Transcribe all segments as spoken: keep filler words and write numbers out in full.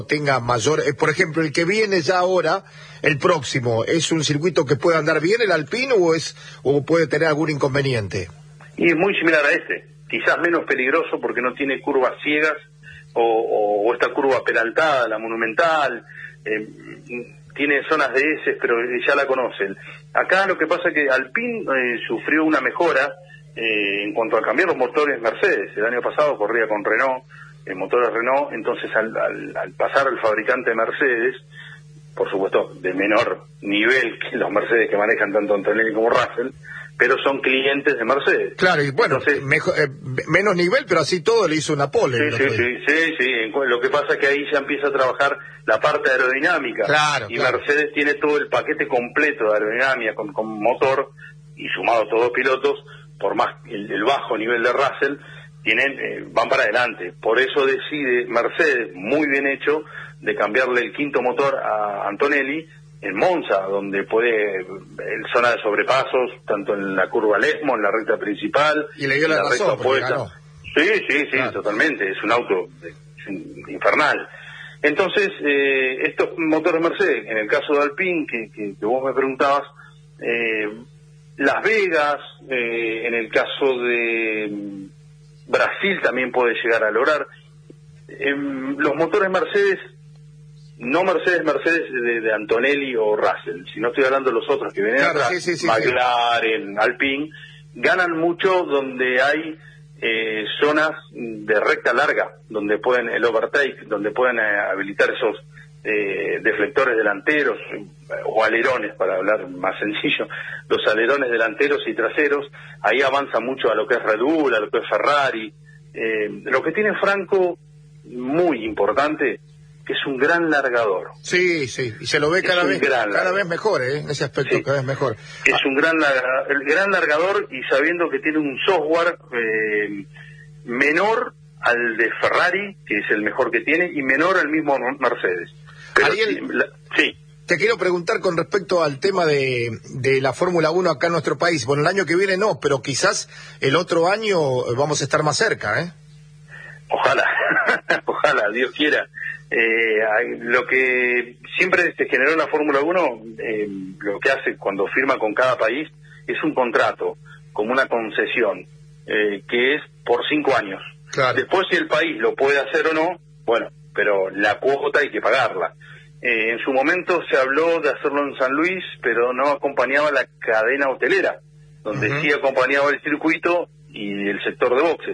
tenga mayor, eh, por ejemplo, el que viene ya ahora, el próximo, ¿es un circuito que puede andar bien el Alpine o es o puede tener algún inconveniente? Y es muy similar a este, quizás menos peligroso porque no tiene curvas ciegas o, o, o esta curva peraltada, la monumental, eh, tiene zonas de S, pero ya la conocen. Acá lo que pasa es que Alpine eh, sufrió una mejora eh, en cuanto a cambiar los motores Mercedes. El año pasado corría con Renault, eh, motores Renault, entonces al, al, al pasar al fabricante Mercedes, por supuesto de menor nivel que los Mercedes que manejan tanto Antonelli como Russell, pero son clientes de Mercedes. Claro, y bueno, entonces, mejor, eh, menos nivel, pero así todo le hizo una pole. Sí, sí, sí, sí, sí, lo que pasa es que ahí ya empieza a trabajar la parte aerodinámica. Claro, y claro. Mercedes tiene todo el paquete completo de aerodinámica con, con motor, y sumado a todos los pilotos, por más el, el bajo nivel de Russell, tienen eh, van para adelante. Por eso decide Mercedes, muy bien hecho, de cambiarle el quinto motor a Antonelli en Monza, donde puede, en zona de sobrepasos, tanto en la curva Lesmo, en la recta principal, y le dio la, la recta razón, opuesta. Sí, sí, sí, claro. Totalmente, es un auto es un infernal. Entonces, eh, estos motores Mercedes, en el caso de Alpine, que, que, que vos me preguntabas, eh, Las Vegas, eh, en el caso de Brasil también puede llegar a lograr. Eh, los motores Mercedes, no Mercedes, Mercedes de, de Antonelli o Russell, si no estoy hablando de los otros que vienen claro, atrás, sí, sí, sí, McLaren, sí. Alpine, ganan mucho donde hay eh, zonas de recta larga, donde pueden el overtake, donde pueden eh, habilitar esos eh, deflectores delanteros eh, o alerones, para hablar más sencillo, los alerones delanteros y traseros. Ahí avanza mucho a lo que es Red Bull, a lo que es Ferrari. Eh, lo que tiene Franco, muy importante, que es un gran largador. Sí, sí, y se lo ve cada vez cada vez mejor, ¿eh? En ese aspecto, sí. Cada vez mejor. Es ah. un gran largador, el gran largador, y sabiendo que tiene un software eh, menor al de Ferrari, que es el mejor que tiene, y menor al mismo Mercedes. Pero Ariel, sí, la, sí. Te quiero preguntar con respecto al tema de, de la Fórmula uno acá en nuestro país. Bueno, el año que viene no, pero quizás el otro año vamos a estar más cerca, ¿eh? Ojalá, ojalá, Dios quiera. Eh, lo que siempre se generó en la Fórmula uno, eh, lo que hace cuando firma con cada país, es un contrato, como una concesión, eh, que es por cinco años. Claro. Después, si el país lo puede hacer o no, bueno, pero la cuota hay que pagarla. Eh, en su momento se habló de hacerlo en San Luis, pero no acompañaba la cadena hotelera, donde uh-huh. sí acompañaba el circuito y el sector de boxes.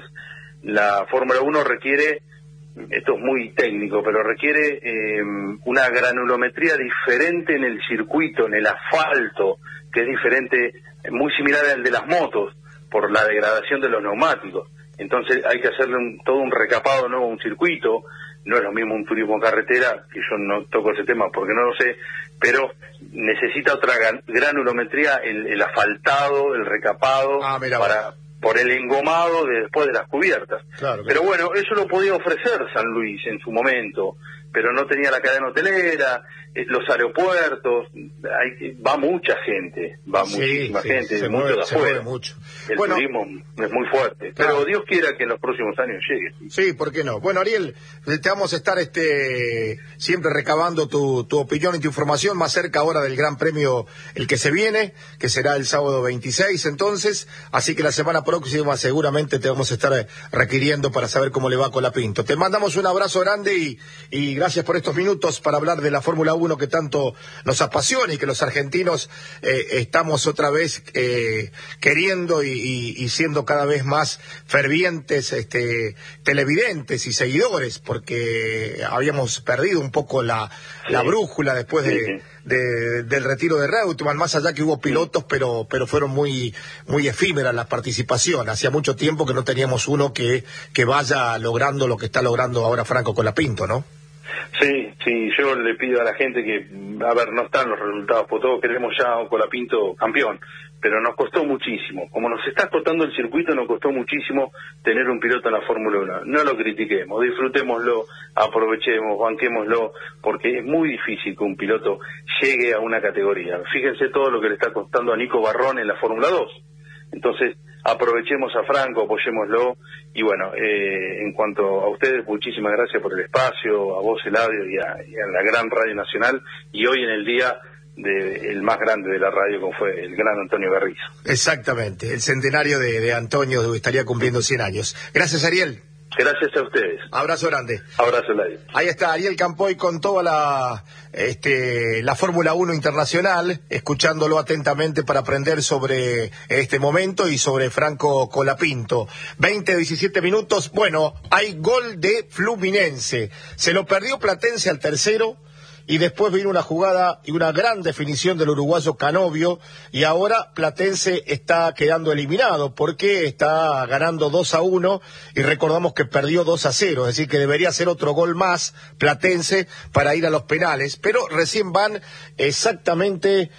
La Fórmula uno requiere, esto es muy técnico, pero requiere eh, una granulometría diferente en el circuito, en el asfalto, que es diferente, muy similar al de las motos, por la degradación de los neumáticos. Entonces hay que hacerle un, todo un recapado nuevo a un circuito. No es lo mismo un turismo carretera, que yo no toco ese tema porque no lo sé, pero necesita otra granulometría, el, el asfaltado, el recapado, ah, mira, para por el engomado de, después de las cubiertas. Claro, claro. Pero bueno, eso lo podía ofrecer San Luis en su momento, pero no tenía la cadena hotelera, eh, los aeropuertos, hay, va mucha gente, va sí, muchísima sí, gente, se mucho mueve, de se afuera. mueve mucho. El bueno, turismo es muy fuerte, claro. Pero Dios quiera que en los próximos años llegue. Sí, ¿por qué no? Bueno, Ariel, te vamos a estar este siempre recabando tu, tu opinión y tu información más cerca ahora del Gran Premio, el que se viene, que será el sábado veintiséis entonces, así que la semana próxima seguramente te vamos a estar requiriendo para saber cómo le va con la Pinto. Te mandamos un abrazo grande y, y gracias por estos minutos para hablar de la Fórmula uno que tanto nos apasiona y que los argentinos eh, estamos otra vez eh, queriendo y, y, y siendo cada vez más fervientes este, televidentes y seguidores, porque habíamos perdido un poco la, sí. la brújula después de, sí. de, del retiro de Reutemann, más allá que hubo pilotos, sí. pero, pero fueron muy, muy efímeras las participaciones. Hacía mucho tiempo que no teníamos uno que, que vaya logrando lo que está logrando ahora Franco Colapinto, ¿no? Sí, sí, yo le pido a la gente que, a ver, no están los resultados, porque todos queremos ya a Colapinto campeón, pero nos costó muchísimo. Como nos está costando el circuito, nos costó muchísimo tener un piloto en la Fórmula uno. No lo critiquemos, disfrutémoslo, aprovechemos, banquémoslo, porque es muy difícil que un piloto llegue a una categoría. Fíjense todo lo que le está costando a Nico Barrón en la Fórmula dos. Entonces, aprovechemos a Franco, apoyémoslo, y bueno, eh, en cuanto a ustedes, muchísimas gracias por el espacio, a vos, Eladio, y a, y a la gran Radio Nacional, y hoy en el día de, el más grande de la radio, como fue el gran Antonio Garrizo. Exactamente, el centenario de, de Antonio estaría cumpliendo cien años. Gracias, Ariel. Gracias a ustedes. Abrazo grande. Abrazo, Eladio. Ahí está Ariel Campoy con toda la este la Fórmula uno internacional, escuchándolo atentamente para aprender sobre este momento y sobre Franco Colapinto. veinte, diecisiete minutos. Bueno, hay gol de Fluminense. Se lo perdió Platense al tercero. Y después vino una jugada y una gran definición del uruguayo Canovio, y ahora Platense está quedando eliminado porque está ganando dos a uno y recordamos que perdió dos a cero, es decir que debería hacer otro gol más Platense para ir a los penales, pero recién van exactamente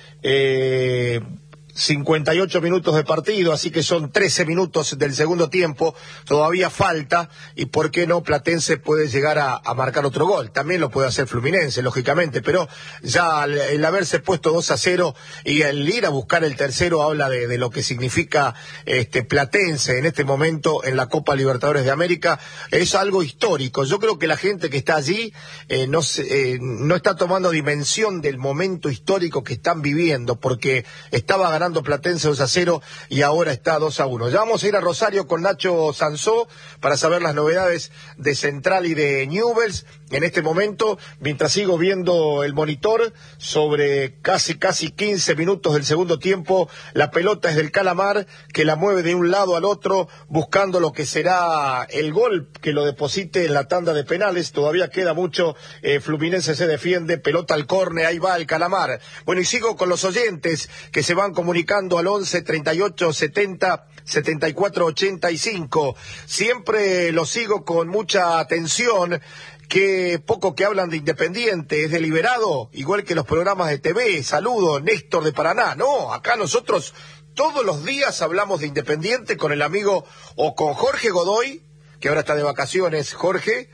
eh, cincuenta y ocho minutos de partido, así que son trece minutos del segundo tiempo, todavía falta, y por qué no Platense puede llegar a, a marcar otro gol, también lo puede hacer Fluminense, lógicamente, pero ya el, el haberse puesto dos a cero y el ir a buscar el tercero habla de, de lo que significa este Platense en este momento en la Copa Libertadores de América, es algo histórico. Yo creo que la gente que está allí eh, no, se, eh, no está tomando dimensión del momento histórico que están viviendo, porque estaba ganando Platense dos a cero y ahora está dos a uno. Ya vamos a ir a Rosario con Nacho Sansó para saber las novedades de Central y de Newell's en este momento, mientras sigo viendo el monitor sobre casi casi quince minutos del segundo tiempo. La pelota es del Calamar, que la mueve de un lado al otro buscando lo que será el gol que lo deposite en la tanda de penales. Todavía queda mucho, eh, Fluminense se defiende, pelota al córner, ahí va el Calamar. Bueno, y sigo con los oyentes que se van comunicando al once, treinta y ocho, setenta, setenta y cuatro, ochenta y cinco. Siempre lo sigo con mucha atención. Que poco que hablan de Independiente, es deliberado, igual que los programas de T V. Saludo, Néstor de Paraná. No, acá nosotros todos los días hablamos de Independiente con el amigo o con Jorge Godoy, que ahora está de vacaciones, Jorge,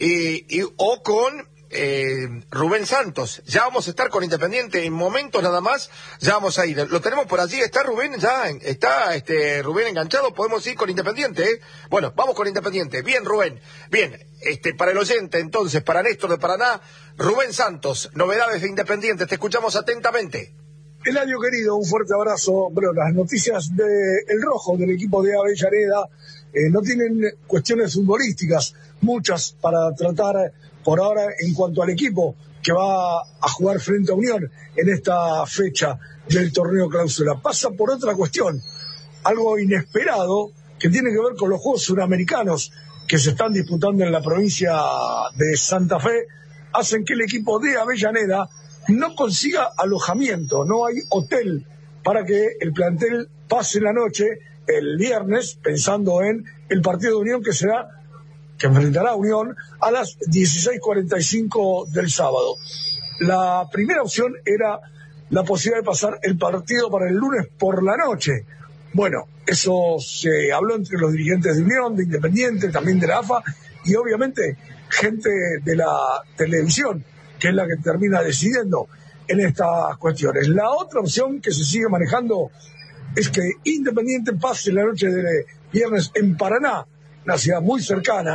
y, y o con Eh, Rubén Santos. Ya vamos a estar con Independiente en momentos nada más, ya vamos a ir, lo tenemos por allí. ¿Está Rubén ya? ¿Está este Rubén enganchado? ¿Podemos ir con Independiente? ¿eh? Bueno, vamos con Independiente. Bien, Rubén. Bien, este para el oyente entonces, para Néstor de Paraná, Rubén Santos, novedades de Independiente, te escuchamos atentamente. Eladio querido, un fuerte abrazo. Bueno, las noticias de El Rojo, del equipo de Avellaneda, eh, no tienen cuestiones futbolísticas, muchas para tratar por ahora en cuanto al equipo que va a jugar frente a Unión en esta fecha del torneo clausura. Pasa por otra cuestión, algo inesperado que tiene que ver con los Juegos Suramericanos que se están disputando en la provincia de Santa Fe, hacen que el equipo de Avellaneda no consiga alojamiento, no hay hotel para que el plantel pase la noche el viernes pensando en el partido de Unión que será que enfrentará a Unión a las dieciséis cuarenta y cinco del sábado. La primera opción era la posibilidad de pasar el partido para el lunes por la noche. Bueno, eso se habló entre los dirigentes de Unión, de Independiente, también de la A F A, y obviamente gente de la televisión, que es la que termina decidiendo en estas cuestiones. La otra opción que se sigue manejando es que Independiente pase la noche de viernes en Paraná, una ciudad muy cercana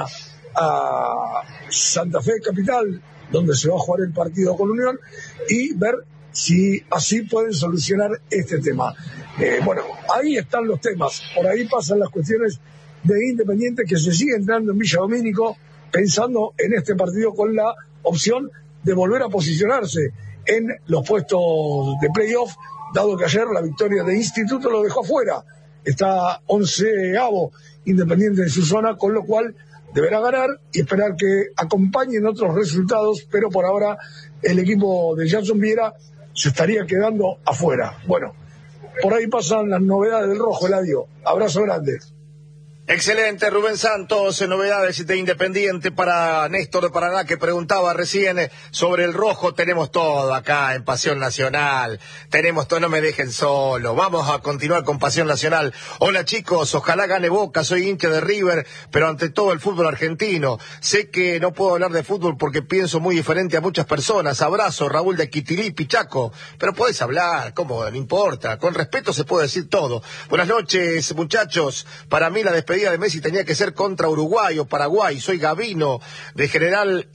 a Santa Fe capital, donde se va a jugar el partido con Unión, y ver si así pueden solucionar este tema. Eh, bueno, ahí están los temas, por ahí pasan las cuestiones de Independiente, que se sigue entrando en Villa Domínico pensando en este partido con la opción de volver a posicionarse en los puestos de playoff, dado que ayer la victoria de Instituto lo dejó afuera. Está onceavo Independiente en su zona, con lo cual deberá ganar y esperar que acompañen otros resultados, pero por ahora el equipo de Jackson Viera se estaría quedando afuera. Bueno, por ahí pasan las novedades del Rojo, Eladio. Abrazo grande. Excelente, Rubén Santos, novedades de Independiente para Néstor de Paraná, que preguntaba recién sobre el rojo. Tenemos todo acá en Pasión Nacional, tenemos todo, no me dejen solo, vamos a continuar con Pasión Nacional. Hola chicos, ojalá gane Boca, soy hincha de River, pero ante todo el fútbol argentino. Sé que no puedo hablar de fútbol porque pienso muy diferente a muchas personas. Abrazo, Raúl de Quitilí, Pichaco, pero podés hablar, ¿cómo? No importa, con respeto se puede decir todo. Buenas noches, muchachos, para mí la despedida de Messi tenía que ser contra Uruguay o Paraguay. Soy Gavino de General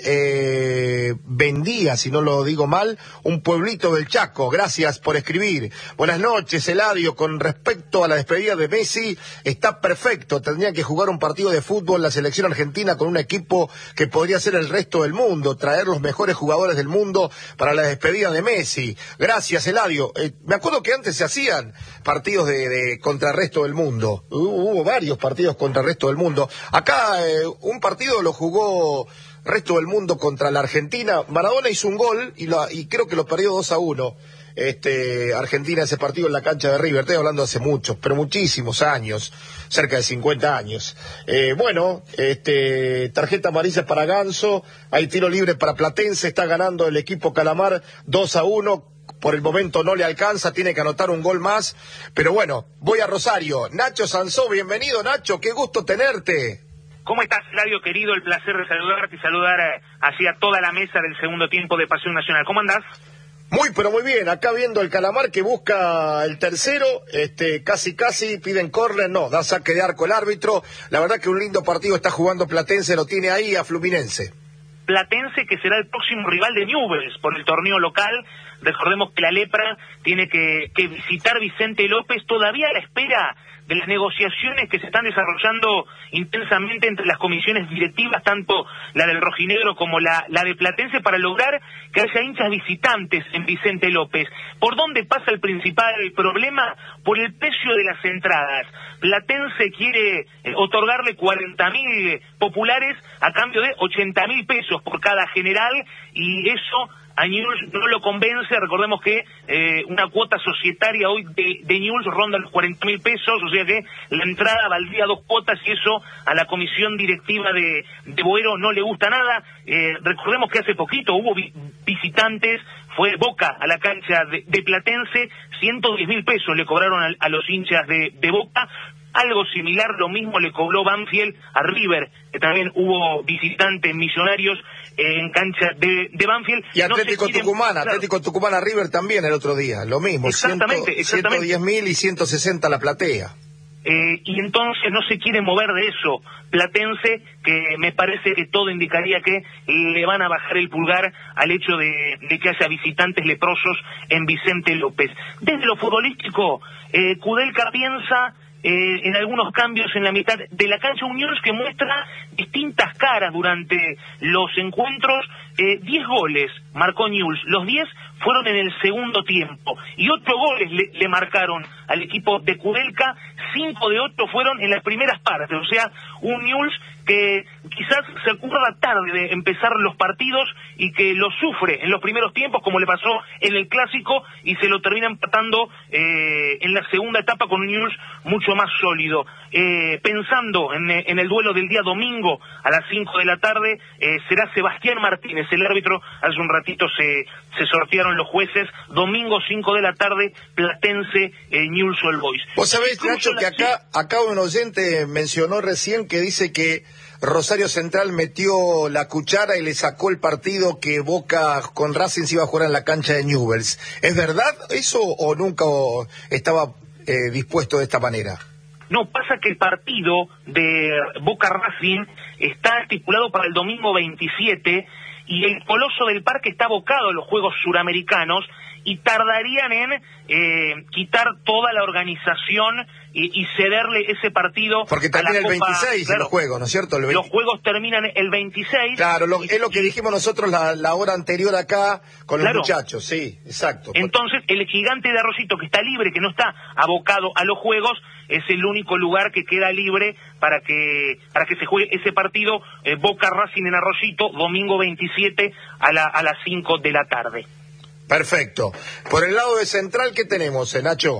eh, Vendía, si no lo digo mal, un pueblito del Chaco. Gracias por escribir. Buenas noches, Eladio. Con respecto a la despedida de Messi, está perfecto. Tendría que jugar un partido de fútbol la selección argentina con un equipo que podría ser el resto del mundo, traer los mejores jugadores del mundo para la despedida de Messi. Gracias, Eladio. Eh, me acuerdo que antes se hacían partidos de, de contra el resto del mundo. Hubo, hubo varios partidos contra el resto del mundo. Acá eh, un partido lo jugó resto del mundo contra la Argentina. Maradona hizo un gol y, lo, y creo que lo perdió dos a uno. Este, Argentina ese partido en la cancha de River. Estoy hablando hace muchos, pero muchísimos años, cerca de cincuenta años. Eh, bueno, este, tarjeta amarilla para Ganso, hay tiro libre para Platense, está ganando el equipo Calamar dos a uno. Por el momento no le alcanza, tiene que anotar un gol más, pero bueno, voy a Rosario. Nacho Sansó, bienvenido Nacho, qué gusto tenerte. ¿Cómo estás, Eladio, querido? El placer de saludarte y saludar eh, hacia toda la mesa del segundo tiempo de Pasión Nacional. ¿Cómo andás? Muy, pero muy bien. Acá viendo el Calamar que busca el tercero, este, casi casi piden córner, no, da saque de arco el árbitro. La verdad que un lindo partido está jugando Platense, lo tiene ahí a Fluminense. Platense, que será el próximo rival de Newell's por el torneo local. Recordemos que la Lepra tiene que, que visitar Vicente López, todavía a la espera de las negociaciones que se están desarrollando intensamente entre las comisiones directivas, tanto la del rojinegro como la, la de Platense, para lograr que haya hinchas visitantes en Vicente López. ¿Por dónde pasa el principal problema? Por el precio de las entradas. Platense quiere eh, otorgarle cuarenta mil populares a cambio de ochenta mil pesos por cada general, y eso a Newell's no lo convence. Recordemos que eh, una cuota societaria hoy de, de Newell's ronda los cuarenta mil pesos, o sea que la entrada valdría dos cuotas, y eso a la comisión directiva de, de Boero no le gusta nada. Eh, recordemos que hace poquito hubo vi visitantes, fue Boca a la cancha de, de Platense, ciento diez mil pesos le cobraron a, a los hinchas de, de Boca. Algo similar, lo mismo le cobró Banfield a River, que también hubo visitantes millonarios eh, en cancha de, de Banfield. Y Atlético no quieren... Tucumán, claro. Atlético Tucumán a River también el otro día, lo mismo. Exactamente, exactamente. ciento diez mil y ciento sesenta la platea. Eh, y entonces no se quiere mover de eso Platense, que me parece que todo indicaría que le van a bajar el pulgar al hecho de, de que haya visitantes leprosos en Vicente López. Desde lo futbolístico, eh, Kudelka piensa Eh, en algunos cambios en la mitad de la cancha. Un Newell's que muestra distintas caras durante los encuentros. eh, diez goles marcó Newell's, los diez fueron en el segundo tiempo, y ocho goles le, le marcaron al equipo de Kudelka, cinco de ocho fueron en las primeras partes, o sea, un Newell's que quizás se acuerda tarde de empezar los partidos y que lo sufre en los primeros tiempos, como le pasó en el Clásico, y se lo termina empatando eh, en la segunda etapa con un Newell's mucho más sólido. Eh, pensando en, en el duelo del día domingo a las cinco de la tarde, eh, será Sebastián Martínez el árbitro. Hace un ratito se, se sortearon los jueces. Domingo cinco de la tarde, Platense, eh, Newell's Old Boys. Vos sabés, Nacho, que acá, acá un oyente mencionó recién que dice que Rosario Central metió la cuchara y le sacó el partido que Boca con Racing se iba a jugar en la cancha de Newell's. ¿Es verdad eso o nunca estaba eh, dispuesto de esta manera? No, pasa que el partido de Boca Racing está estipulado para el domingo veintisiete, y el Coloso del Parque está abocado a los Juegos Suramericanos, y tardarían en eh, quitar toda la organización y, y cederle ese partido. Porque también el Copa, veintiséis, claro, los juegos, ¿no es cierto? El los juegos terminan el veintiséis. Claro, lo, es lo que dijimos nosotros la, la hora anterior acá con los, claro, muchachos, sí, exacto. Entonces, el Gigante de Arroyito, que está libre, que no está abocado a los juegos, es el único lugar que queda libre para que para que se juegue ese partido, eh, Boca Racing en Arroyito, domingo veintisiete a, la, a las cinco de la tarde. Perfecto. Por el lado de Central, ¿qué tenemos, eh, Nacho?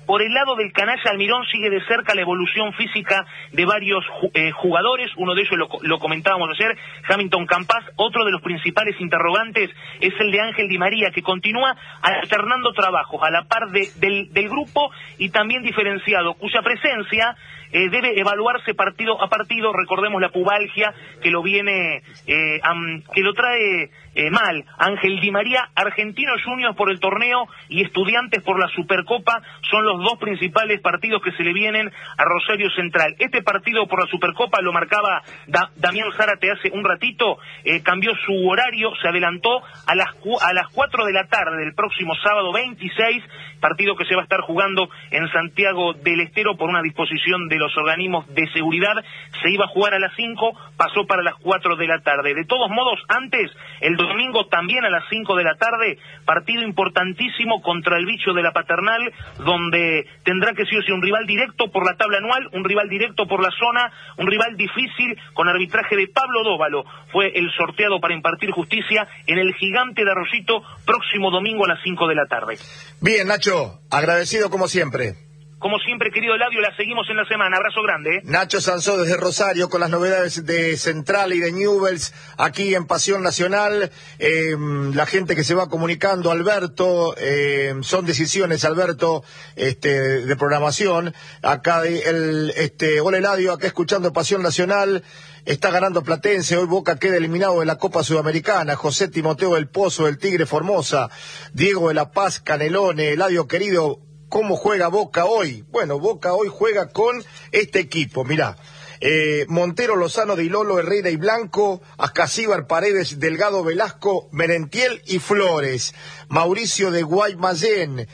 Por el lado del canalla Almirón sigue de cerca la evolución física de varios eh, jugadores, uno de ellos lo, lo comentábamos ayer, Hamilton Campas. Otro de los principales interrogantes es el de Ángel Di María, que continúa alternando trabajos a la par de, del, del grupo y también diferenciado, cuya presencia Eh, debe evaluarse partido a partido. Recordemos la pubalgia que lo viene, eh, um, que lo trae eh, mal. Ángel Di María, Argentinos Juniors por el torneo y Estudiantes por la Supercopa son los dos principales partidos que se le vienen a Rosario Central. Este partido por la Supercopa lo marcaba da Damián Zárate hace un ratito, eh, cambió su horario, se adelantó a las, a las cuatro de la tarde del próximo sábado veintiséis, partido que se va a estar jugando en Santiago del Estero por una disposición de los organismos de seguridad. Se iba a jugar a las cinco, pasó para las cuatro de la tarde. De todos modos, antes, el domingo también a las cinco de la tarde, partido importantísimo contra el bicho de la Paternal, donde tendrá que ser un rival directo por la tabla anual, un rival directo por la zona, un rival difícil, con arbitraje de Pablo Dóvalo. Fue el sorteado para impartir justicia en el Gigante de Arroyito, próximo domingo a las cinco de la tarde. Bien, Nacho, agradecido como siempre. Como siempre, querido Eladio, la seguimos en la semana. Abrazo grande. ¿eh? Nacho Sansó desde Rosario con las novedades de Central y de Newell's aquí en Pasión Nacional. Eh, la gente que se va comunicando, Alberto, eh, son decisiones, Alberto, este, de programación. Acá el, este, hola Eladio, acá escuchando Pasión Nacional. Está ganando Platense, hoy Boca queda eliminado de la Copa Sudamericana. José Timoteo del Pozo, del Tigre Formosa, Diego de la Paz, Canelone, Eladio querido, ¿cómo juega Boca hoy? Bueno, Boca hoy juega con este equipo, mirá. Eh, Montero, Lozano, Di Lolo, Herrera y Blanco, Ascasíbar, Paredes, Delgado, Velasco, Merentiel y Flores. Mauricio de Guaymallén,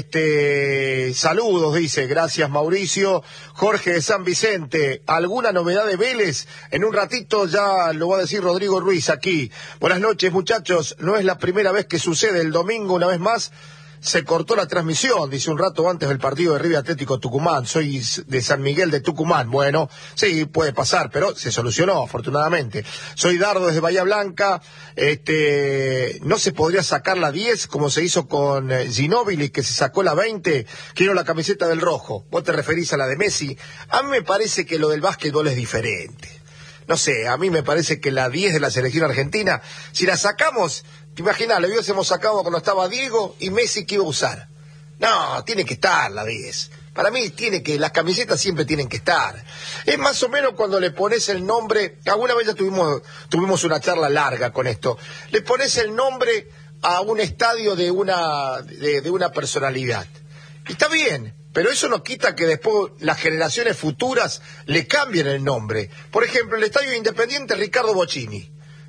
este, saludos, dice, gracias Mauricio. Jorge de San Vicente, ¿alguna novedad de Vélez? En un ratito ya lo va a decir Rodrigo Ruiz aquí. Buenas noches muchachos, no es la primera vez que sucede. El domingo una vez más se cortó la transmisión, dice un rato antes del partido de River Atlético Tucumán. Soy de San Miguel de Tucumán. Bueno, sí, puede pasar, pero se solucionó, afortunadamente. Soy Dardo desde Bahía Blanca. Este, no se podría sacar la diez, como se hizo con Ginóbili, que se sacó la veinte. Quiero la camiseta del rojo. Vos te referís a la de Messi. A mí me parece que lo del básquetbol es diferente. No sé, a mí me parece que la diez de la selección argentina, si la sacamos, te imaginas, le hubiésemos sacado cuando estaba Diego y Messi, ¿qué iba a usar? No, tiene que estar la diez. Para mí tiene que, las camisetas siempre tienen que estar. Es más o menos cuando le pones el nombre, alguna vez ya tuvimos, tuvimos una charla larga con esto, le pones el nombre a un estadio de una, de, de una personalidad. Y está bien. Pero eso no quita que después las generaciones futuras le cambien el nombre. Por ejemplo, el Estadio Independiente Ricardo Bocchini.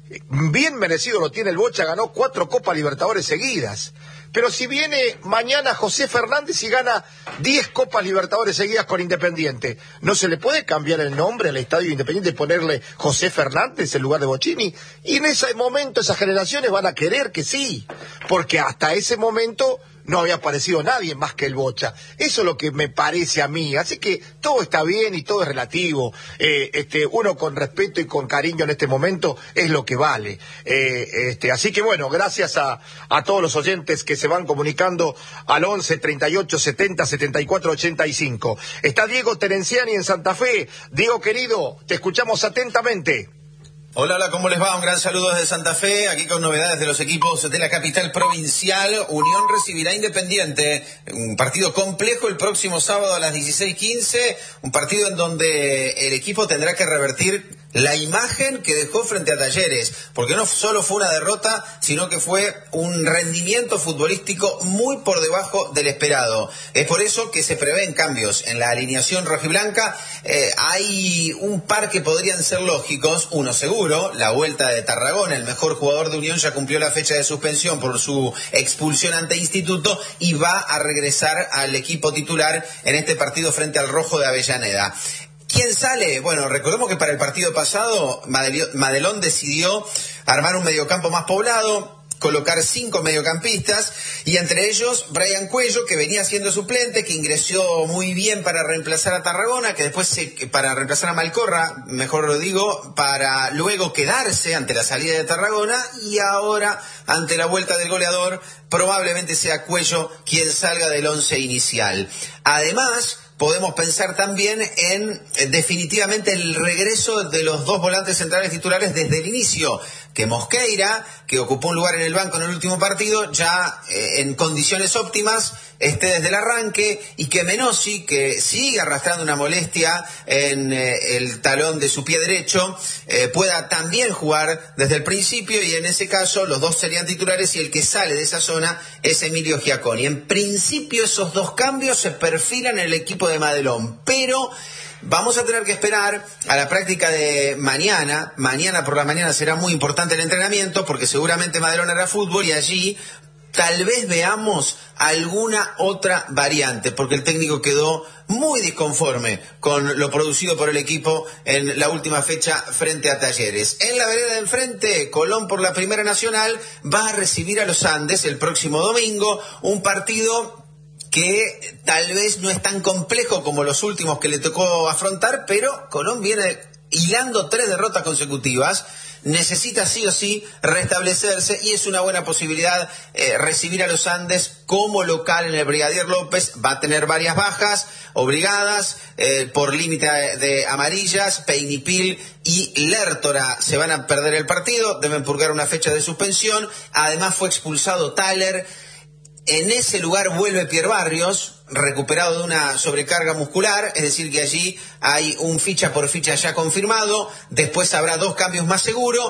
Bien merecido lo tiene el Bocha, ganó cuatro Copas Libertadores seguidas. Pero si viene mañana José Fernández y gana diez Copas Libertadores seguidas con Independiente, ¿no se le puede cambiar el nombre al Estadio Independiente y ponerle José Fernández en lugar de Bocchini? Y en ese momento esas generaciones van a querer que sí, porque hasta ese momento no había aparecido nadie más que el Bocha. Eso es lo que me parece a mí. Así que todo está bien y todo es relativo. Eh, este, uno con respeto y con cariño en este momento es lo que vale. Eh, este, así que bueno, gracias a, a todos los oyentes que se van comunicando al once, treinta y ocho, setenta, setenta y cuatro, ochenta y cinco. Está Diego Terenciani en Santa Fe. Diego querido, te escuchamos atentamente. Hola, hola, ¿cómo les va? Un gran saludo desde Santa Fe, aquí con novedades de los equipos de la capital provincial. Unión recibirá Independiente, un partido complejo el próximo sábado a las dieciséis quince, un partido en donde el equipo tendrá que revertir la imagen que dejó frente a Talleres, porque no solo fue una derrota, sino que fue un rendimiento futbolístico muy por debajo del esperado. Es por eso que se prevén cambios en la alineación rojiblanca. Eh, hay un par que podrían ser lógicos, uno seguro, la vuelta de Tarragona, el mejor jugador de Unión ya cumplió la fecha de suspensión por su expulsión ante Instituto y va a regresar al equipo titular en este partido frente al Rojo de Avellaneda. ¿Quién sale? Bueno, recordemos que para el partido pasado Madelón decidió armar un mediocampo más poblado, colocar cinco mediocampistas, y entre ellos Brian Cuello, que venía siendo suplente, que ingresó muy bien para reemplazar a Tarragona, que después se, para reemplazar a Malcorra, mejor lo digo, para luego quedarse ante la salida de Tarragona, y ahora ante la vuelta del goleador probablemente sea Cuello quien salga del once inicial. Además, podemos pensar también en eh, definitivamente el regreso de los dos volantes centrales titulares desde el inicio, que Mosqueira, que ocupó un lugar en el banco en el último partido, ya eh, en condiciones óptimas esté desde el arranque, y que Menossi, que sigue arrastrando una molestia en eh, el talón de su pie derecho, eh, pueda también jugar desde el principio, y en ese caso los dos serían titulares, y el que sale de esa zona es Emilio Giaconi. En principio esos dos cambios se perfilan en el equipo de Madelón, pero vamos a tener que esperar a la práctica de mañana. Mañana por la mañana será muy importante el entrenamiento, porque seguramente Madelón hará fútbol, y allí tal vez veamos alguna otra variante, porque el técnico quedó muy disconforme con lo producido por el equipo en la última fecha frente a Talleres. En la vereda de enfrente, Colón por la Primera Nacional va a recibir a los Andes el próximo domingo, un partido que tal vez no es tan complejo como los últimos que le tocó afrontar, pero Colón viene hilando tres derrotas consecutivas, necesita sí o sí restablecerse, y es una buena posibilidad eh, recibir a los Andes como local en el Brigadier López. Va a tener varias bajas obligadas eh, por límite de amarillas. Peinipil y Lertora se van a perder el partido, deben purgar una fecha de suspensión. Además fue expulsado Thaler. En ese lugar vuelve Pierre Barrios, recuperado de una sobrecarga muscular, es decir que allí hay un ficha por ficha ya confirmado. Después habrá dos cambios más seguros,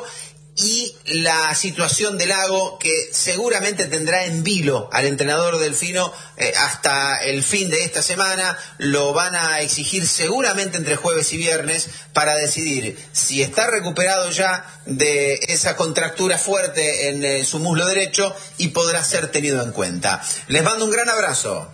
y la situación de Lago, que seguramente tendrá en vilo al entrenador delfino eh, hasta el fin de esta semana. Lo van a exigir seguramente entre jueves y viernes para decidir si está recuperado ya de esa contractura fuerte en eh, su muslo derecho, y podrá ser tenido en cuenta. Les mando un gran abrazo.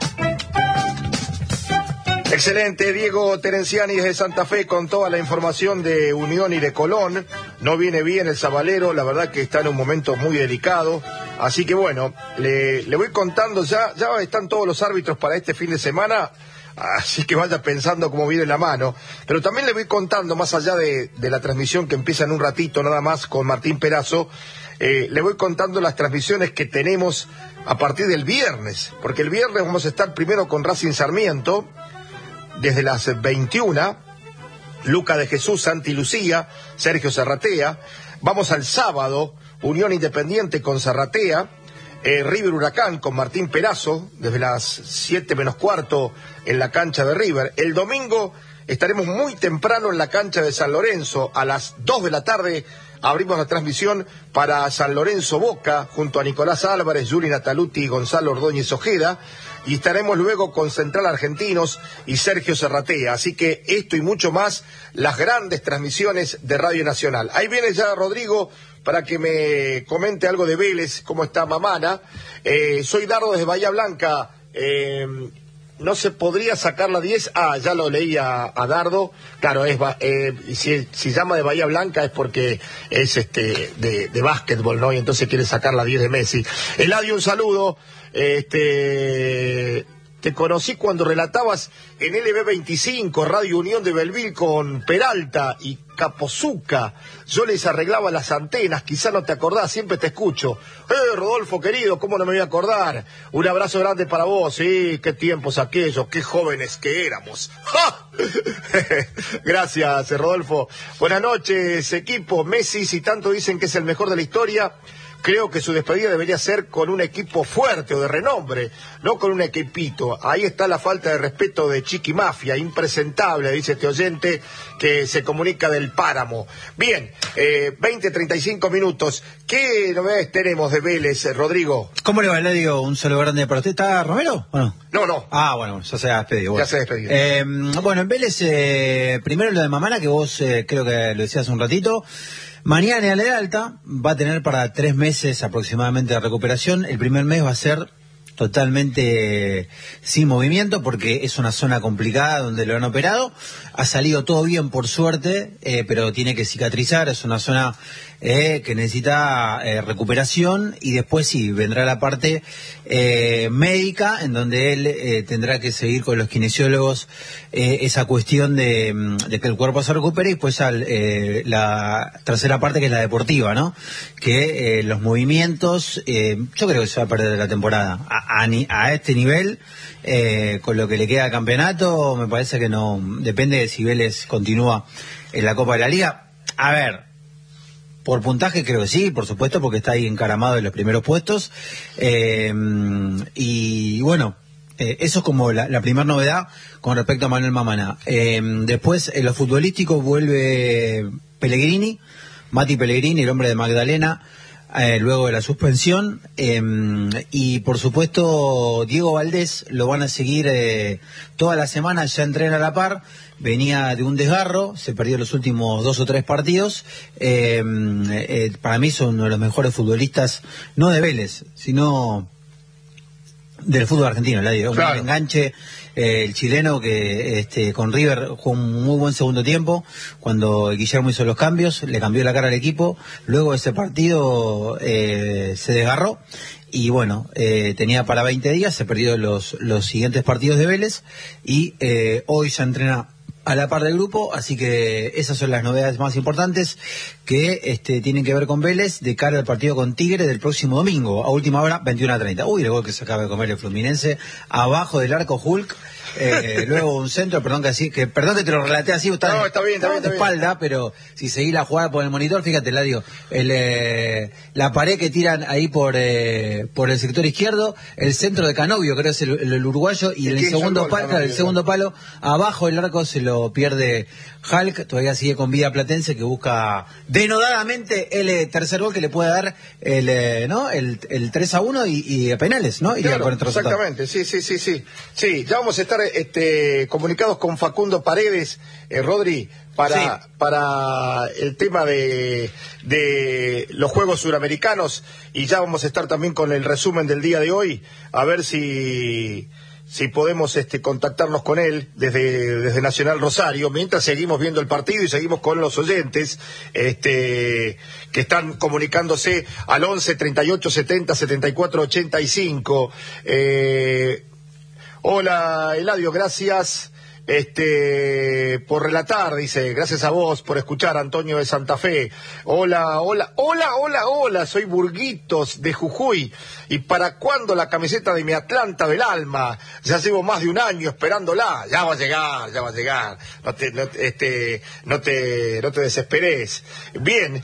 Excelente, Diego Terenciani desde Santa Fe con toda la información de Unión y de Colón. No viene bien el Zabalero, la verdad que está en un momento muy delicado. Así que bueno, le, le voy contando, ya, ya están todos los árbitros para este fin de semana, así que vaya pensando cómo viene la mano. Pero también le voy contando, más allá de, de la transmisión que empieza en un ratito nada más con Martín Perazo, eh, le voy contando las transmisiones que tenemos a partir del viernes, porque el viernes vamos a estar primero con Racing Sarmiento, desde las veintiuna, Luca de Jesús, Santi Lucía, Sergio Zarratea. Vamos al sábado, Unión Independiente con Zarratea, eh, River Huracán con Martín Perazo, desde las siete menos cuarto en la cancha de River. El domingo estaremos muy temprano en la cancha de San Lorenzo, a las dos de la tarde abrimos la transmisión para San Lorenzo Boca, junto a Nicolás Álvarez, Yuri Nataluti y Gonzalo Ordóñez Ojeda. Y estaremos luego con Central Argentinos y Sergio Zarratea. Así que esto y mucho más, las grandes transmisiones de Radio Nacional. Ahí viene ya Rodrigo para que me comente algo de Vélez, cómo está Mamana. Eh, soy Dardo desde Bahía Blanca. Eh, no se podría sacar la diez. Ah, ya lo leí a, a Dardo. Claro, es eh, si, si llama de Bahía Blanca es porque es este de, de básquetbol, ¿no? Y entonces quiere sacar la diez de Messi. Eladio, un saludo. Este, te conocí cuando relatabas en L B veinticinco, Radio Unión de Belville, con Peralta y Capozuca. Yo les arreglaba las antenas, quizá no te acordás, siempre te escucho. Eh, Rodolfo, querido, ¿cómo no me voy a acordar? Un abrazo grande para vos, sí, qué tiempos aquellos, qué jóvenes que éramos. ¡Ja! Gracias, Rodolfo. Buenas noches, equipo. Messi, si tanto dicen que es el mejor de la historia, creo que su despedida debería ser con un equipo fuerte o de renombre, no con un equipito. Ahí está la falta de respeto de Chiqui Mafia, impresentable, dice este oyente que se comunica del Páramo. Bien, eh, veinte, treinta y cinco minutos. ¿Qué novedades tenemos de Vélez, Rodrigo? ¿Cómo le va, Eladio? Un saludo grande para usted. ¿Está Romero o no? No, no. Ah, bueno, ya se ha despedido. Bueno. Ya se ha despedido. Eh, bueno, en Vélez, eh, primero lo de Mamana, que vos eh, creo que lo decías un ratito. Mañana en la alta va a tener para tres meses aproximadamente de recuperación. El primer mes va a ser totalmente sin movimiento porque es una zona complicada donde lo han operado. Ha salido todo bien por suerte, eh, pero tiene que cicatrizar, es una zona eh, que necesita eh, recuperación y después sí, vendrá la parte eh, médica en donde él eh, tendrá que seguir con los kinesiólogos eh, esa cuestión de, de que el cuerpo se recupere y después al, eh, la tercera parte que es la deportiva, ¿no? Que eh, los movimientos, eh, yo creo que se va a perder la temporada a, a, a este nivel. Eh, con lo que le queda al campeonato, me parece que no, depende de si Vélez continúa en la Copa de la Liga. A ver, por puntaje creo que sí, por supuesto, porque está ahí encaramado en los primeros puestos. Eh, y bueno, eh, eso es como la, la primera novedad con respecto a Manuel Mamana. Eh, después, en lo futbolístico vuelve Pellegrini, Mati Pellegrini, el hombre de Magdalena. Eh, luego de la suspensión eh, y por supuesto Diego Valdés lo van a seguir eh, toda la semana, ya entrena a la par, venía de un desgarro, se perdió los últimos dos o tres partidos, eh, eh, para mí son uno de los mejores futbolistas, no de Vélez, sino del fútbol argentino, la digo, claro. Un enganche, eh, el chileno que este, con River jugó un muy buen segundo tiempo, cuando Guillermo hizo los cambios, le cambió la cara al equipo, luego de ese partido eh, se desgarró, y bueno, eh, tenía para veinte días, se perdió los, los siguientes partidos de Vélez, y eh, hoy se entrena a la par del grupo, así que esas son las novedades más importantes que este, tienen que ver con Vélez de cara al partido con Tigre del próximo domingo, a última hora, veintiuno a treinta. Uy, el gol que se acaba de comer el Fluminense, abajo del arco Hulk, eh, luego un centro, perdón que así, que perdón que te lo relaté así, está, no, está bien, está bien, está de espalda, bien. Pero si seguís la jugada por el monitor, fíjate, Ladio, el, eh, la pared que tiran ahí por eh, por el sector izquierdo, el centro de Canovio, creo que es el, el, el uruguayo, y el segundo palo, claro, el segundo palo, abajo del arco se lo pierde Hulk, todavía sigue con vida Platense que busca denodadamente el eh, tercer gol que le puede dar el eh, no el, el tres a uno y, y a penales, ¿no? Claro, con exactamente, sí, sí, sí, sí. Sí, ya vamos a estar este, comunicados con Facundo Paredes, eh, Rodri, para, sí. para el tema de, de los Juegos Suramericanos, y ya vamos a estar también con el resumen del día de hoy, a ver si... si podemos este, contactarnos con él desde, desde Nacional Rosario, mientras seguimos viendo el partido y seguimos con los oyentes este, que están comunicándose al once, treinta y ocho, setenta, setenta y cuatro, ochenta y cinco. Eh, hola, Eladio, gracias este por relatar, dice, gracias a vos por escuchar, Antonio de Santa Fe. Hola, hola, hola, hola, hola, soy Burguitos de Jujuy. ¿Y para cuándo la camiseta de mi Atlanta del alma? Ya llevo más de un año esperándola. Ya va a llegar, ya va a llegar. No te, no, este, no te, no te desesperes. Bien,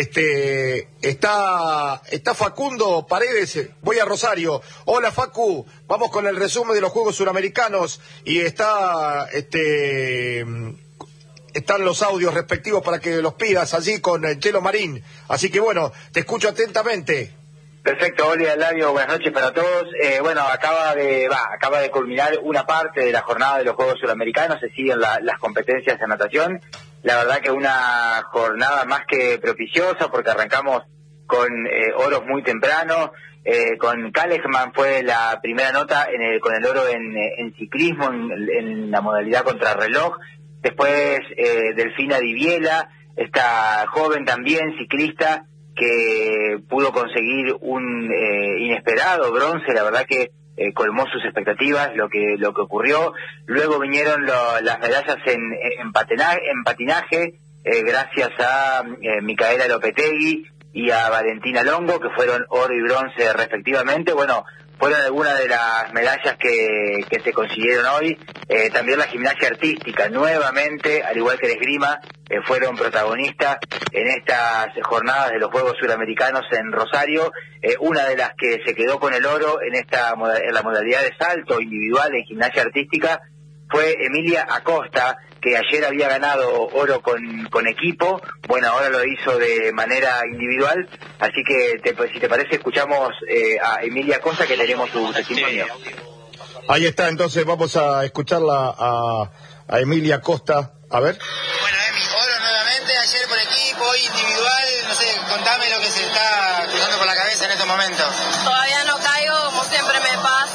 este, está, está Facundo Paredes. Voy a Rosario. Hola, Facu. Vamos con el resumen de los Juegos Suramericanos y está, este, están los audios respectivos para que los pidas allí con el Chelo Marín. Así que bueno, te escucho atentamente. Perfecto, hola Eladio, buenas noches para todos. Eh, bueno, acaba de va, acaba de culminar una parte de la jornada de los Juegos Suramericanos, se siguen la, las competencias de natación. La verdad que una jornada más que propiciosa porque arrancamos con eh, oros muy temprano. Eh, con Kalejman fue la primera nota en el, con el oro en, en ciclismo, en, en la modalidad contrarreloj. Después eh, Delfina Diviela, esta joven también ciclista, que pudo conseguir un eh, inesperado bronce, la verdad que eh, colmó sus expectativas lo que lo que ocurrió. Luego vinieron lo, las medallas en, en, patinaje, en patinaje eh, gracias a eh, Micaela Lopetegui y a Valentina Longo, que fueron oro y bronce respectivamente. Bueno, fueron algunas de las medallas que, que se consiguieron hoy. Eh, también la gimnasia artística, nuevamente, al igual que el esgrima, eh, fueron protagonistas en estas jornadas de los Juegos Suramericanos en Rosario. Eh, una de las que se quedó con el oro en esta en la modalidad de salto individual en gimnasia artística fue Emilia Acosta, que ayer había ganado oro con, con equipo. Bueno, ahora lo hizo de manera individual, así que te, si te parece escuchamos eh, a Emilia Acosta, que tenemos su testimonio. Ahí está, entonces vamos a escucharla a, a Emilia Acosta, a ver. Bueno, Emi, oro nuevamente, ayer por equipo, hoy individual, no sé, contame lo que se está cruzando por la cabeza en estos momentos. Todavía no caigo, como siempre me pasa.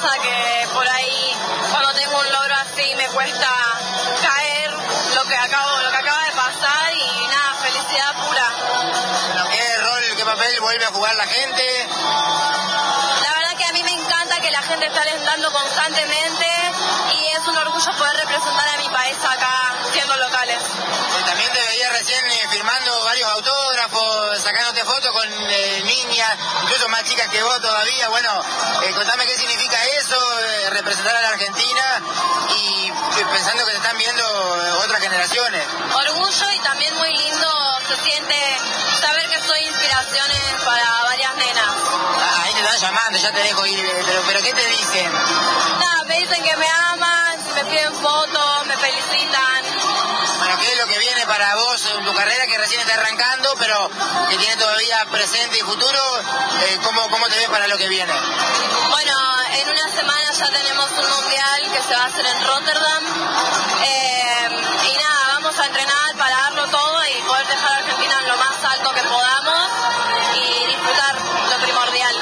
felicidad pura. Bueno, ¿qué rol, qué papel vuelve a jugar la gente? La verdad que a mí me encanta que la gente esté alentando constantemente y es un orgullo poder representar a mi país acá siendo locales. Pues también te veía recién eh, firmando varios autógrafos, sacándote fotos con eh, niñas, incluso más chicas que vos todavía. Bueno, eh, contame qué significa eso, eh, representar a la Argentina y eh, pensando que te están viendo eh, otras generaciones. Orgullo y también muy lindo se siente saber que soy inspiraciones para varias nenas. Ah, ahí te están llamando, ya te dejo ir, pero, pero ¿qué te dicen? Nada, me dicen que me aman, me piden fotos, me felicitan. Bueno, ¿qué es lo que viene para vos en tu carrera que recién está arrancando, pero que tiene todavía presente y futuro? Eh, ¿cómo, ¿Cómo te ves para lo que viene? Bueno, en una semana ya tenemos un mundial que se va a hacer en Rotterdam. Eh, y nada, vamos a entrenar para darlo todo y poder dejar a Argentina en lo más alto que podamos y disfrutar lo primordial.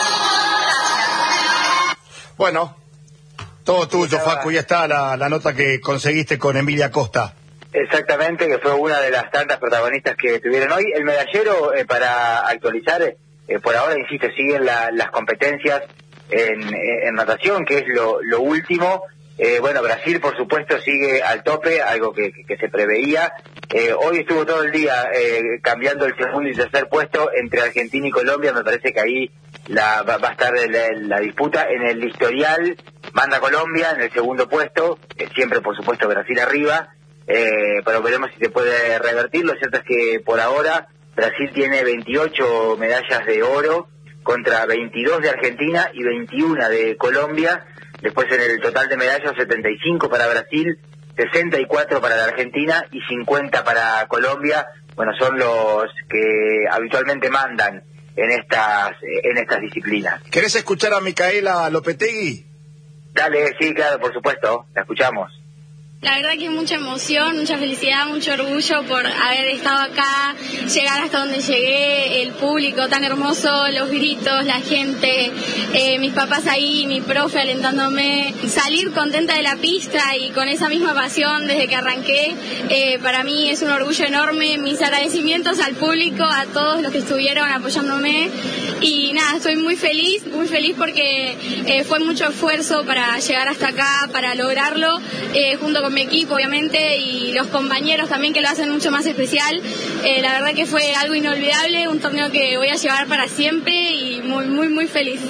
Bueno, todo tuyo, Facu, ya está la, la nota que conseguiste con Emilia Costa. Exactamente, que fue una de las tantas protagonistas que tuvieron hoy. El medallero, eh, para actualizar, eh, por ahora, insisto, siguen la, las competencias en, en natación, que es lo, lo último. Eh, bueno, Brasil, por supuesto, sigue al tope, algo que, que, que se preveía. Eh, hoy estuvo todo el día eh, cambiando el segundo y tercer puesto entre Argentina y Colombia. Me parece que ahí la, va, va a estar la, la disputa. En el historial manda Colombia en el segundo puesto, eh, siempre, por supuesto, Brasil arriba. Eh, pero veremos si se puede revertir. Lo cierto es que por ahora Brasil tiene veintiocho medallas de oro contra veintidós de Argentina y veintiuno de Colombia. Después en el total de medallas, setenta y cinco para Brasil, sesenta y cuatro para la Argentina y cincuenta para Colombia. Bueno, son los que habitualmente mandan en estas en estas disciplinas. ¿Querés escuchar a Micaela Lopetegui? Dale, sí, claro, por supuesto, la escuchamos. La verdad que mucha emoción, mucha felicidad, mucho orgullo por haber estado acá, llegar hasta donde llegué, el público tan hermoso, los gritos, la gente, eh, mis papás ahí, mi profe alentándome, salir contenta de la pista y con esa misma pasión desde que arranqué, eh, para mí es un orgullo enorme. Mis agradecimientos al público, a todos los que estuvieron apoyándome y nada, estoy muy feliz, muy feliz porque eh, fue mucho esfuerzo para llegar hasta acá, para lograrlo, eh, junto con mi equipo obviamente y los compañeros también que lo hacen mucho más especial. Eh, la verdad que fue algo inolvidable, un torneo que voy a llevar para siempre y muy muy muy feliz.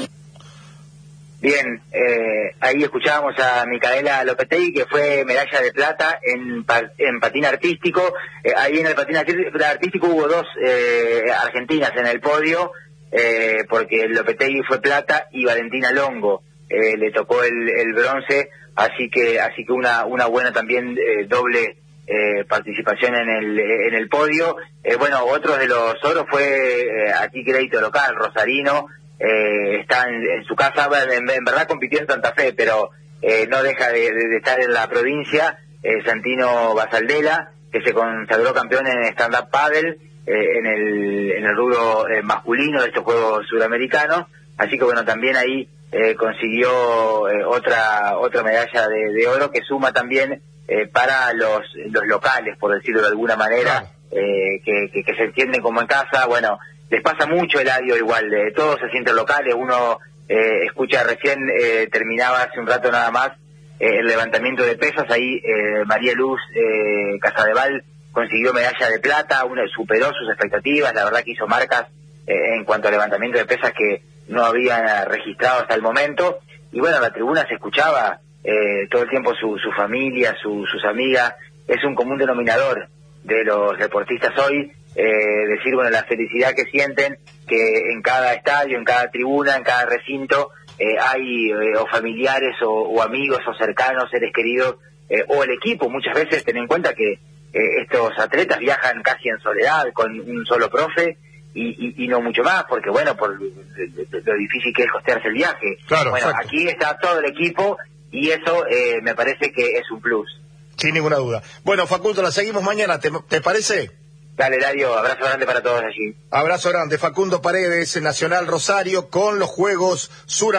Bien, eh, ahí escuchábamos a Micaela Lopetegui, que fue medalla de plata en, en patín artístico. Eh, ahí en el patín artístico hubo dos eh, argentinas en el podio, eh, porque Lopetegui fue plata y Valentina Longo eh, le tocó el, el bronce. Así que así que una una buena también eh, doble eh, participación en el en el podio. Eh, bueno, otro de los oros fue eh, aquí crédito local, Rosarino, eh, está en, en su casa, en, en verdad compitió en Santa Fe, pero eh, no deja de, de, de estar en la provincia. eh, Santino Basaldela, que se consagró campeón en stand-up paddle, eh, en el en el rubro eh, masculino de estos Juegos Suramericanos. Así que bueno, también ahí Eh, consiguió eh, otra otra medalla de, de oro que suma también eh, para los los locales, por decirlo de alguna manera, eh, que, que, que se entienden como en casa. Bueno, les pasa mucho el audio igual, de todos se sienten locales. Uno eh, escucha recién, eh, terminaba hace un rato nada más eh, el levantamiento de pesas. Ahí eh, María Luz eh, Casadeval consiguió medalla de plata, una, superó sus expectativas. La verdad que hizo marcas eh, en cuanto al levantamiento de pesas que no había registrado hasta el momento. Y bueno, la tribuna se escuchaba eh, todo el tiempo su, su familia, su, sus amigas. Es un común denominador de los deportistas hoy, eh, decir, bueno, la felicidad que sienten, que en cada estadio, en cada tribuna, en cada recinto, eh, hay eh, o familiares o, o amigos o cercanos, seres queridos, eh, o el equipo. Muchas veces ten en cuenta que eh, estos atletas viajan casi en soledad, con un solo profe, Y, y, y no mucho más, porque bueno, por lo, lo difícil que es costearse el viaje. Claro, bueno, exacto. Aquí está todo el equipo y eso eh, me parece que es un plus. Sin ninguna duda. Bueno, Facundo, la seguimos mañana, ¿te, te parece? Dale, Dario, abrazo grande para todos allí. Abrazo grande, Facundo Paredes, Nacional Rosario, con los Juegos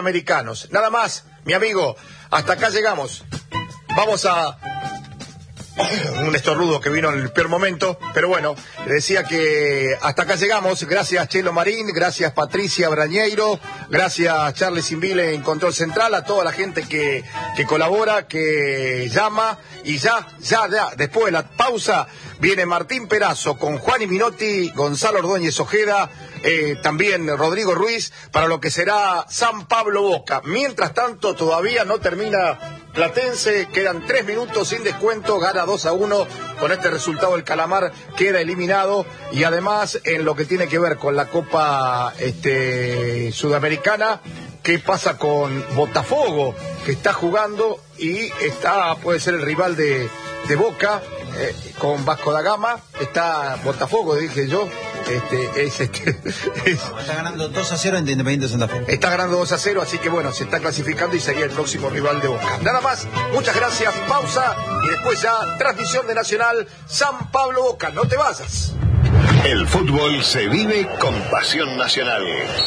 Suramericanos. Nada más, mi amigo, hasta acá llegamos. Vamos a un estornudo que vino en el peor momento, pero bueno, le decía que hasta acá llegamos. Gracias Chelo Marín, gracias Patricia Brañeiro, gracias Charles Invile en Control Central, a toda la gente que, que colabora, que llama, y ya, ya, ya, después de la pausa viene Martín Perazo con Juan y Minotti, Gonzalo Ordóñez Ojeda, eh, también Rodrigo Ruiz, para lo que será San Pablo Boca. Mientras tanto, todavía no termina Platense, quedan tres minutos sin descuento, gana dos a uno, con este resultado el Calamar queda eliminado, y además en lo que tiene que ver con la Copa este, Sudamericana, ¿qué pasa con Botafogo, que está jugando y está puede ser el rival de, de Boca, eh, con Vasco da Gama? Está Botafogo, dije yo. Este, es, este, es, está ganando dos a cero ante Independiente Santa Fe. Está ganando dos a cero, así que bueno, se está clasificando y sería el próximo rival de Boca. Nada más, muchas gracias, pausa y después ya transmisión de Nacional San Pablo Boca. No te vayas. El fútbol se vive con pasión nacional.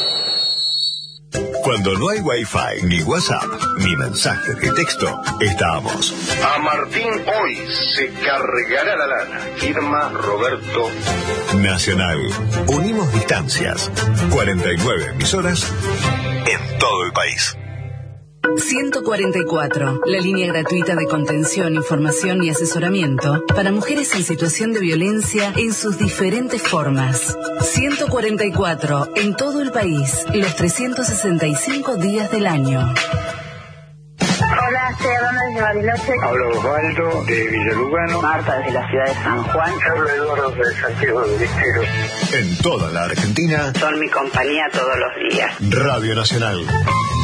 Cuando no hay Wi-Fi, ni WhatsApp, ni mensaje de texto, estamos. A Martín hoy se cargará la lana. Firma Roberto. Nacional. Unimos distancias. cuarenta y nueve emisoras en todo el país. ciento cuarenta y cuatro, la línea gratuita de contención, información y asesoramiento para mujeres en situación de violencia en sus diferentes formas. ciento cuarenta y cuatro, en todo el país, los trescientos sesenta y cinco días del año. Hola, soy Ronald de Bariloche. Hablo Osvaldo de Villalugano. Marta desde la ciudad de San Juan. Hablo Eduardo de Santiago del Estero. En toda la Argentina. Son mi compañía todos los días. Radio Nacional.